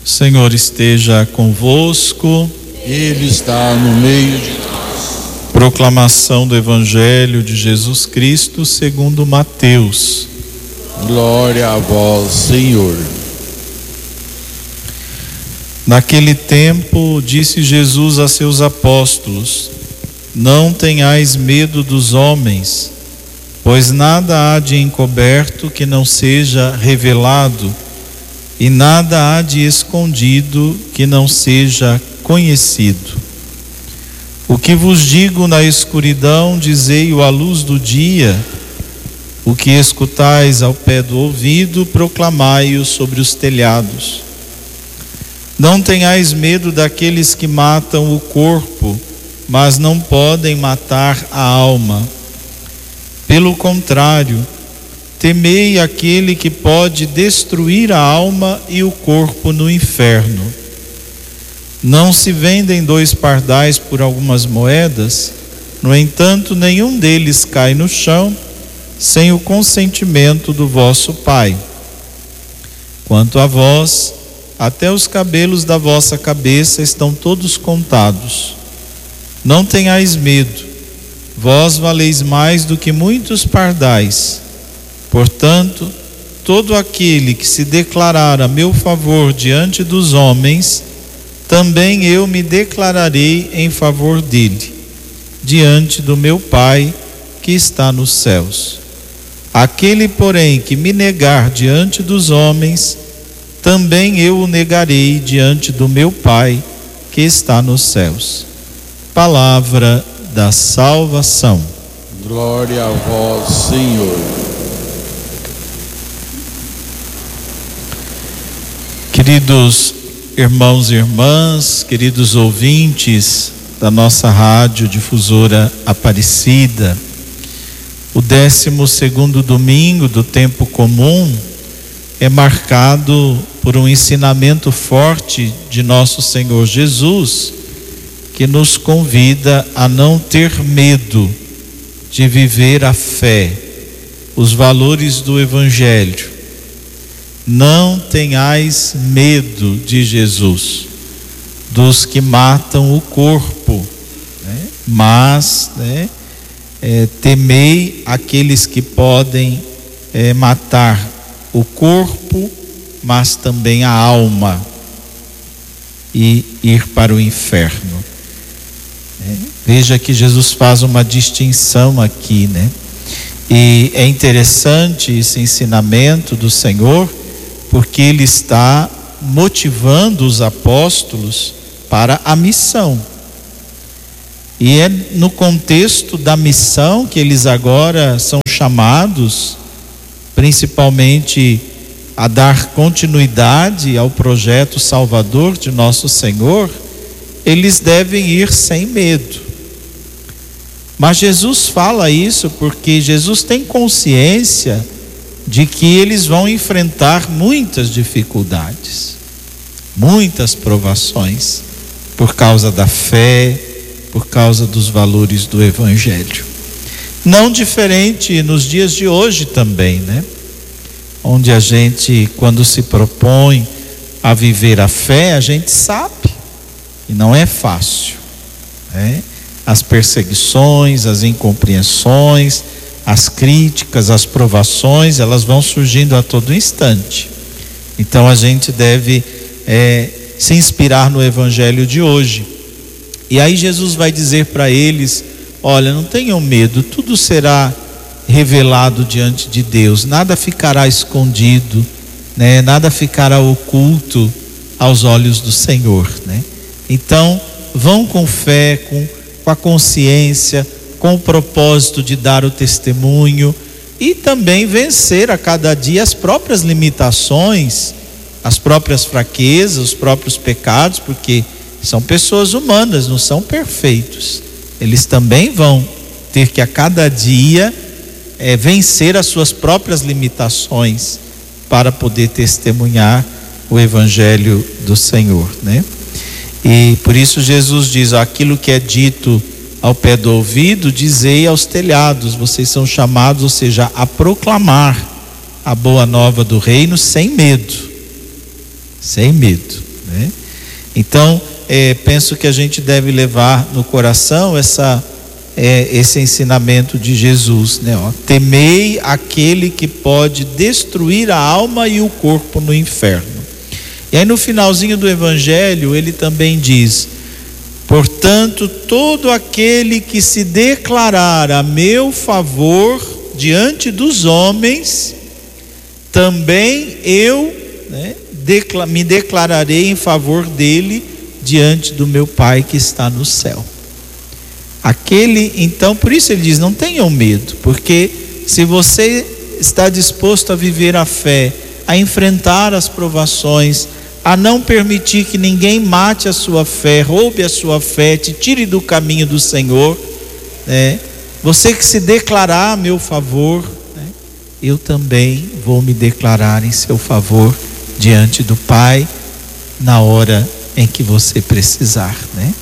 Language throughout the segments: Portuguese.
O Senhor esteja convosco. Ele está no meio de nós. Proclamação do Evangelho de Jesus Cristo segundo Mateus. Glória a vós, Senhor. Naquele tempo, disse Jesus a seus apóstolos: Não tenhais medo dos homens, pois nada há de encoberto que não seja revelado, e nada há de escondido que não seja conhecido. O que vos digo na escuridão, dizei-o à luz do dia. O que escutais ao pé do ouvido, proclamai-o sobre os telhados. Não tenhais medo daqueles que matam o corpo, mas não podem matar a alma. Pelo contrário, temei aquele que pode destruir a alma e o corpo no inferno. Não se vendem 2 pardais por algumas moedas? No entanto, nenhum deles cai no chão sem o consentimento do vosso Pai. Quanto a vós, até os cabelos da vossa cabeça estão todos contados. Não tenhais medo, vós valeis mais do que muitos pardais. Portanto, todo aquele que se declarar a meu favor diante dos homens, também eu me declararei em favor dele, diante do meu Pai que está nos céus. Aquele, porém, que me negar diante dos homens, também eu o negarei diante do meu Pai que está nos céus. Palavra da salvação. Glória a vós, Senhor. Queridos irmãos e irmãs, queridos ouvintes da nossa rádio difusora Aparecida, o 12º domingo do tempo comum é marcado por um ensinamento forte de nosso Senhor Jesus, que nos convida a não ter medo de viver a fé, os valores do Evangelho. Não tenhais medo de Jesus, dos que matam o corpo, mas temei aqueles que podem matar o corpo, mas também a alma, e ir para o inferno. Veja que Jesus faz uma distinção aqui, E é interessante esse ensinamento do Senhor, porque ele está motivando os apóstolos para a missão. E é no contexto da missão que eles agora são chamados, principalmente a dar continuidade ao projeto salvador de nosso Senhor. Eles devem ir sem medo. Mas Jesus fala isso porque Jesus tem consciência de que eles vão enfrentar muitas dificuldades, muitas provações, por causa da fé, por causa dos valores do Evangelho. Não diferente nos dias de hoje também, Onde a gente, quando se propõe a viver a fé, a gente sabe que não é fácil, As perseguições, as incompreensões, as críticas, as provações, elas vão surgindo a todo instante. Então a gente deve se inspirar no Evangelho de hoje. E aí Jesus vai dizer para eles: olha, não tenham medo, tudo será revelado diante de Deus, nada ficará escondido, nada ficará oculto aos olhos do Senhor, Então vão com fé, com a consciência, com o propósito de dar o testemunho e também vencer a cada dia as próprias limitações, as próprias fraquezas, os próprios pecados, porque são pessoas humanas, não são perfeitos. Eles também vão ter que a cada dia vencer as suas próprias limitações para poder testemunhar o Evangelho do Senhor, E por isso Jesus diz: aquilo que é dito ao pé do ouvido, dizei aos telhados. Vocês são chamados, ou seja, a proclamar a boa nova do reino sem medo. Sem medo. Então, penso que a gente deve levar no coração esse ensinamento de Jesus, né? Temei aquele que pode destruir a alma e o corpo no inferno. E aí no finalzinho do Evangelho ele também diz: portanto, todo aquele que se declarar a meu favor diante dos homens, também eu, me declararei em favor dele diante do meu Pai que está no céu. Então, por isso ele diz: não tenham medo, porque se você está disposto a viver a fé, a enfrentar as provações, a não permitir que ninguém mate a sua fé, roube a sua fé, te tire do caminho do Senhor, você que se declarar a meu favor, eu também vou me declarar em seu favor diante do Pai na hora em que você precisar,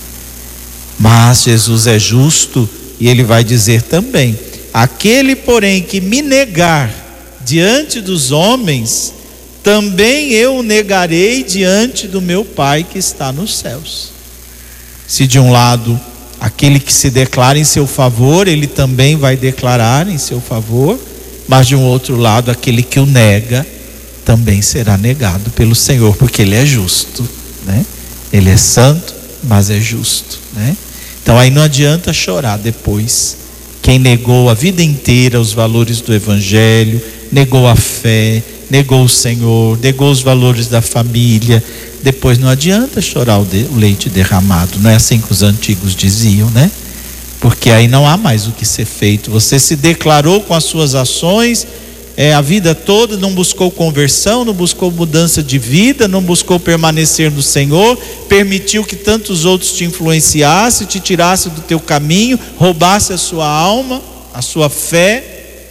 Mas Jesus é justo e ele vai dizer também: aquele, porém, que me negar diante dos homens, também eu o negarei diante do meu Pai que está nos céus. Se de um lado aquele que se declara em seu favor, ele também vai declarar em seu favor, mas de um outro lado aquele que o nega também será negado pelo Senhor, porque ele é justo, Ele é santo, mas é justo, Então aí não adianta chorar depois. Quem negou a vida inteira os valores do Evangelho, negou a fé, negou o Senhor, negou os valores da família, depois não adianta chorar o leite derramado. Não é assim que os antigos diziam, Porque aí não há mais o que ser feito. Você se declarou com as suas ações a vida toda, não buscou conversão, não buscou mudança de vida, não buscou permanecer no Senhor, permitiu que tantos outros te influenciassem, te tirassem do teu caminho, roubasse a sua alma, a sua fé.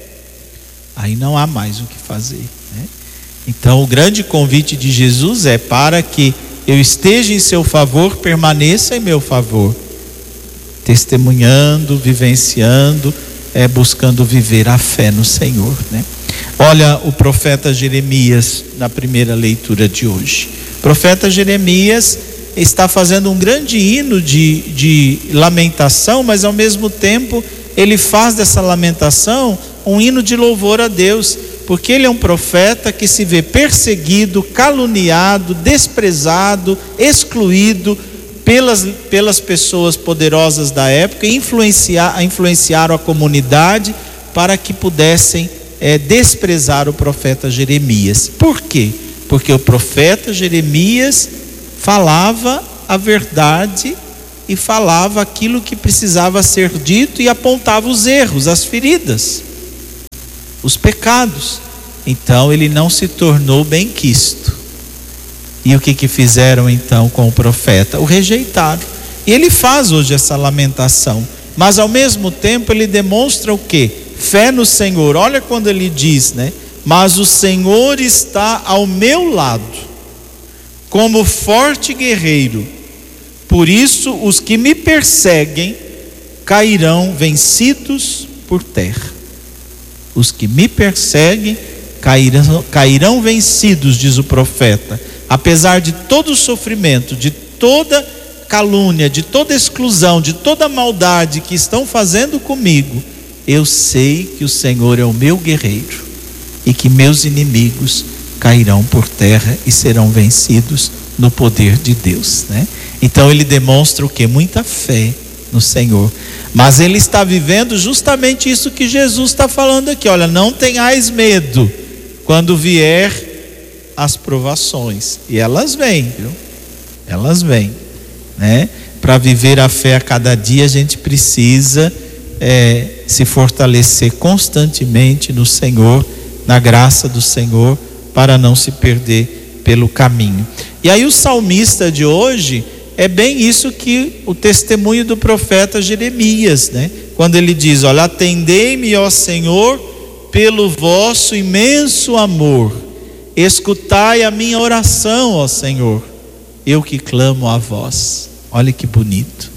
Aí não há mais o que fazer, Então o grande convite de Jesus é para que eu esteja em seu favor, permaneça em meu favor, testemunhando, vivenciando, buscando viver a fé no Senhor, Olha o profeta Jeremias na primeira leitura de hoje. O profeta Jeremias está fazendo um grande hino de lamentação, mas ao mesmo tempo ele faz dessa lamentação um hino de louvor a Deus, porque ele é um profeta que se vê perseguido, caluniado, desprezado, excluído pelas pessoas poderosas da época, influenciaram a comunidade para que pudessem desprezar o profeta Jeremias. Por quê? Porque o profeta Jeremias falava a verdade e falava aquilo que precisava ser dito e apontava os erros, as feridas, os pecados. Então ele não se tornou benquisto. E o que fizeram então com o profeta? O rejeitaram. E ele faz hoje essa lamentação, mas ao mesmo tempo ele demonstra o quê? Fé no Senhor. Olha quando ele diz, mas o Senhor está ao meu lado, como forte guerreiro. Por isso os que me perseguem cairão vencidos por terra. Os que me perseguem cairão vencidos, diz o profeta. Apesar de todo o sofrimento, de toda calúnia, de toda exclusão, de toda maldade que estão fazendo comigo, eu sei que o Senhor é o meu guerreiro e que meus inimigos cairão por terra e serão vencidos no poder de Deus, Então ele demonstra o quê? Muita fé no Senhor. Mas ele está vivendo justamente isso que Jesus está falando aqui. Olha, não tenhais medo quando vier as provações. E elas vêm, viu? Elas vêm, Para viver a fé a cada dia, a gente precisa se fortalecer constantemente no Senhor, na graça do Senhor, para não se perder pelo caminho. E aí o salmista de hoje é bem isso que o testemunho do profeta Jeremias, quando ele diz: olha, atendei-me, ó Senhor, pelo vosso imenso amor, escutai a minha oração, ó Senhor, eu que clamo a vós. Olha que bonito,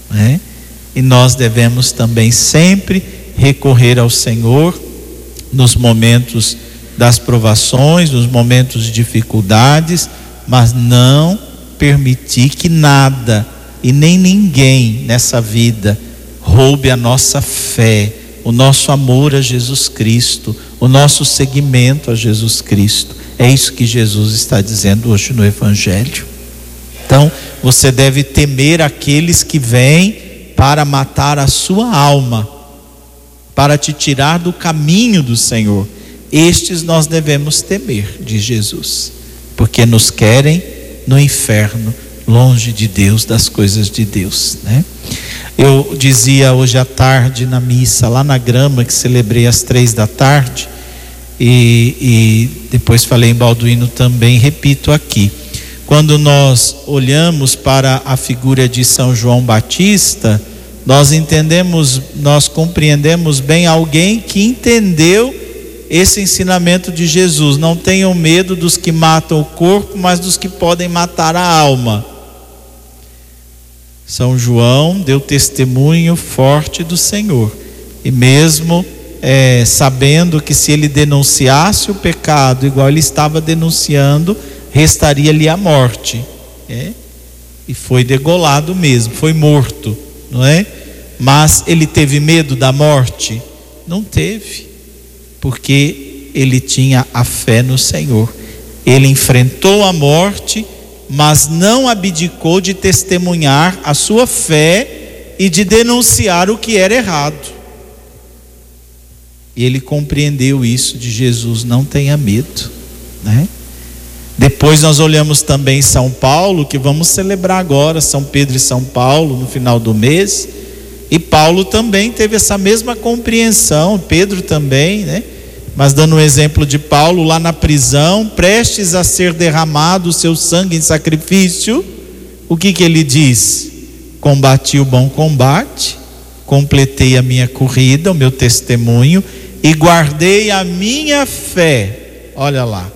E nós devemos também sempre recorrer ao Senhor nos momentos das provações, nos momentos de dificuldades, mas não permitir que nada e nem ninguém nessa vida roube a nossa fé, o nosso amor a Jesus Cristo, o nosso seguimento a Jesus Cristo. É isso que Jesus está dizendo hoje no Evangelho. Então, você deve temer aqueles que vêm para matar a sua alma, para te tirar do caminho do Senhor. Estes nós devemos temer, diz Jesus, porque nos querem no inferno, longe de Deus, das coisas de Deus, né? Eu dizia hoje à tarde na missa, lá na Grama, que celebrei às 15h, e depois falei em Balduino também, repito aqui. Quando nós olhamos para a figura de São João Batista, nós compreendemos bem alguém que entendeu esse ensinamento de Jesus: não tenham medo dos que matam o corpo, mas dos que podem matar a alma. São João deu testemunho forte do Senhor, e mesmo sabendo que se ele denunciasse o pecado igual ele estava denunciando, restaria-lhe a morte, e foi degolado mesmo, foi morto, não é? Mas ele teve medo da morte? Não teve, porque ele tinha a fé no Senhor. Ele enfrentou a morte, mas não abdicou de testemunhar a sua fé e de denunciar o que era errado. E ele compreendeu isso de Jesus: não tenha medo, né? Depois nós olhamos também São Paulo, que vamos celebrar agora, São Pedro e São Paulo, no final do mês. E Paulo também teve essa mesma compreensão, Pedro também, né? Mas dando um exemplo de Paulo, lá na prisão, prestes a ser derramado o seu sangue em sacrifício, o que ele diz? Combati o bom combate, completei a minha corrida, o meu testemunho, e guardei a minha fé. Olha lá.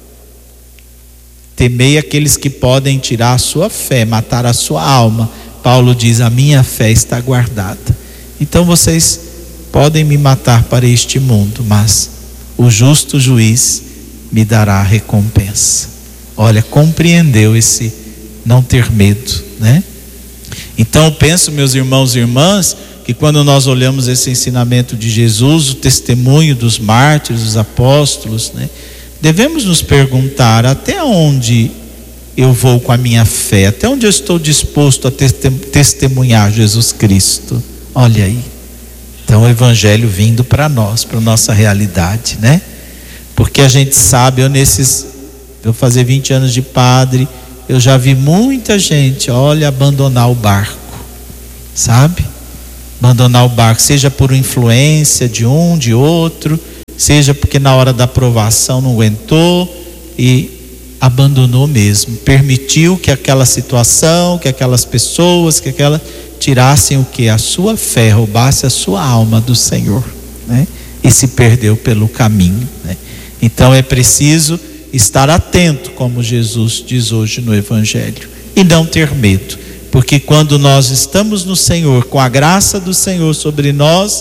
Temei aqueles que podem tirar a sua fé, matar a sua alma. Paulo diz: a minha fé está guardada. Então vocês podem me matar para este mundo, mas o justo juiz me dará a recompensa. Olha, compreendeu esse não ter medo, né? Então eu penso, meus irmãos e irmãs, que quando nós olhamos esse ensinamento de Jesus, o testemunho dos mártires, dos apóstolos, né, devemos nos perguntar: até onde eu vou com a minha fé? Até onde eu estou disposto a testemunhar Jesus Cristo? Olha aí. Então o Evangelho vindo para nós, para a nossa realidade, né? Porque a gente sabe, eu fazer 20 anos de padre, eu já vi muita gente, olha, abandonar o barco, sabe? Abandonar o barco, seja por influência de um, de outro, seja porque na hora da aprovação não aguentou e abandonou mesmo, permitiu que aquela situação, que aquelas pessoas, tirassem o que? A sua fé, roubasse a sua alma do Senhor, né? E se perdeu pelo caminho, né? Então é preciso estar atento, como Jesus diz hoje no Evangelho, e não ter medo, porque quando nós estamos no Senhor, com a graça do Senhor sobre nós,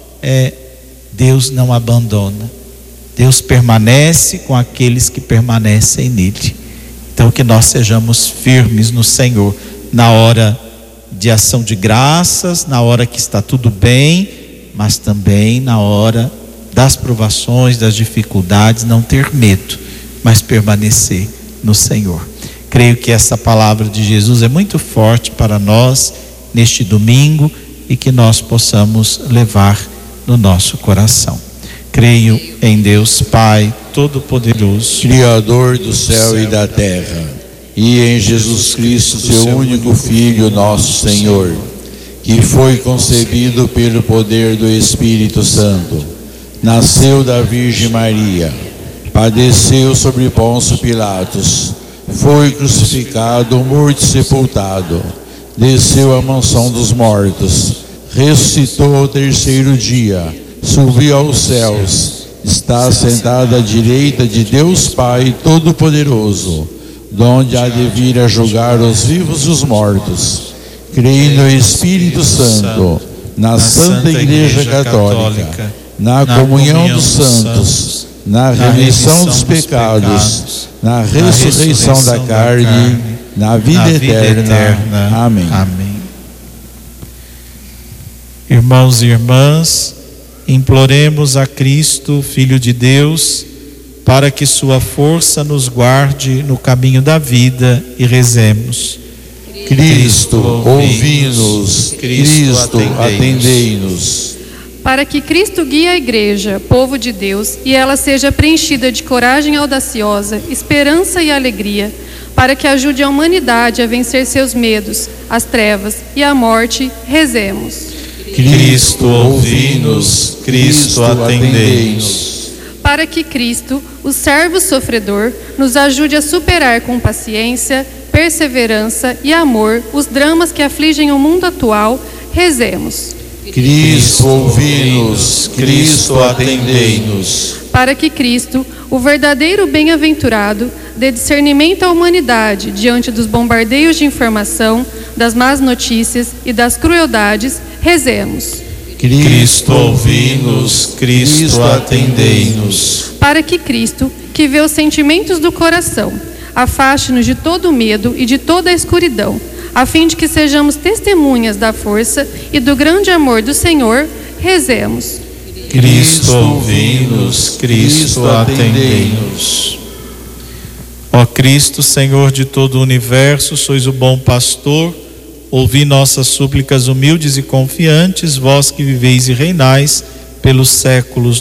Deus não abandona. Deus permanece com aqueles que permanecem nele. Então que nós sejamos firmes no Senhor, na hora de ação de graças, na hora que está tudo bem, mas também na hora das provações, das dificuldades, não ter medo, mas permanecer no Senhor. Creio que essa palavra de Jesus é muito forte para nós neste domingo e que nós possamos levar no nosso coração. Creio em Deus Pai Todo-Poderoso, Criador do céu e da terra, e em Jesus Cristo, seu único Filho, nosso Senhor, que foi concebido pelo poder do Espírito Santo, nasceu da Virgem Maria, padeceu sobre Pôncio Pilatos, foi crucificado, morto e sepultado, desceu à mansão dos mortos, ressuscitou ao terceiro dia, subiu aos céus, está sentado à direita de Deus Pai Todo-Poderoso, donde há de vir a julgar os vivos e os mortos. Creio no Espírito Santo, na Santa Igreja Católica, na comunhão dos santos, na remissão dos pecados, na ressurreição da carne, na vida eterna. Amém. Amém. Irmãos e irmãs, imploremos a Cristo, Filho de Deus, para que sua força nos guarde no caminho da vida, e rezemos. Cristo, ouvi-nos. Cristo, atendei-nos. Para que Cristo guie a Igreja, povo de Deus, e ela seja preenchida de coragem audaciosa, esperança e alegria, para que ajude a humanidade a vencer seus medos, as trevas e a morte, rezemos. Cristo, ouvi-nos. Cristo, atendei-nos. Para que Cristo, o servo sofredor, nos ajude a superar com paciência, perseverança e amor os dramas que afligem o mundo atual, rezemos. Cristo, ouvi-nos. Cristo, atendei-nos. Para que Cristo, o verdadeiro bem-aventurado, dê discernimento à humanidade diante dos bombardeios de informação, das más notícias e das crueldades, rezemos. Cristo, ouvi-nos. Cristo, atendei-nos. Para que Cristo, que vê os sentimentos do coração, afaste-nos de todo o medo e de toda a escuridão, a fim de que sejamos testemunhas da força e do grande amor do Senhor, rezemos. Cristo, ouvi-nos. Cristo, atendei-nos. Ó Cristo, Senhor de todo o universo, sois o bom pastor, ouvi nossas súplicas humildes e confiantes, vós que viveis e reinais pelos séculos